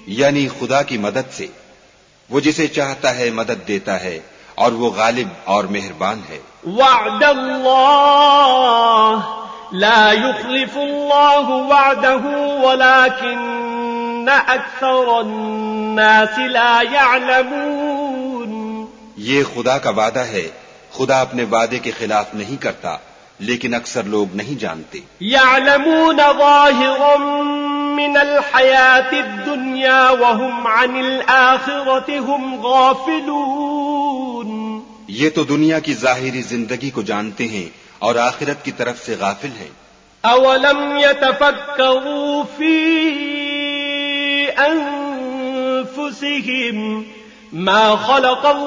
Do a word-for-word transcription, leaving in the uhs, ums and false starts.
यानी खुदा की मदद से। वो जिसे चाहता है मदद देता है और वो गालिब और मेहरबान है। वअदल्लाह ला युखलिफुल्लाहु वअदहु वलाकिन्न अक्सरन्नास ला यअलमून। ये खुदा का वादा है, खुदा अपने वादे के खिलाफ नहीं करता, लेकिन अक्सर लोग नहीं जानते। यअलमून ज़ाहिरन मिनल हयातिद दुनिया वहुम अनिल आखिरति हुम गाफिलून। ये तो दुनिया की जाहिरी जिंदगी को जानते हैं और आखिरत की तरफ से गाफिल हैं। अवलम यतफक्करू फी अनफुसिहिम मा खलक़